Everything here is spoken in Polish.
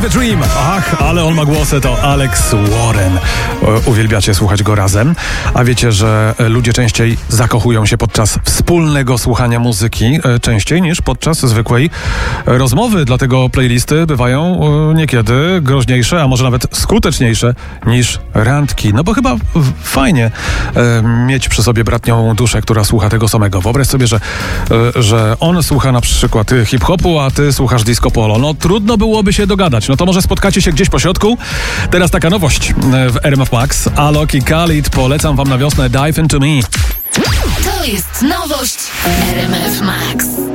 a Dream. Ach, ale on ma głosy, to Alex Warren. Uwielbiacie słuchać go razem. A wiecie, że ludzie częściej zakochują się podczas wspólnego słuchania muzyki, częściej niż podczas zwykłej rozmowy. Dlatego playlisty bywają niekiedy groźniejsze, a może nawet skuteczniejsze niż randki. No bo chyba fajnie mieć przy sobie bratnią duszę, która słucha tego samego. Wyobraź sobie, że on słucha na przykład hip-hopu, a ty słuchasz disco polo. No trudno byłoby się dogadać. No to może spotkacie się gdzieś po środku. Teraz taka nowość w RMF Max. Alok i Khalid, polecam wam na wiosnę Dive Into Me. To jest nowość RMF Max.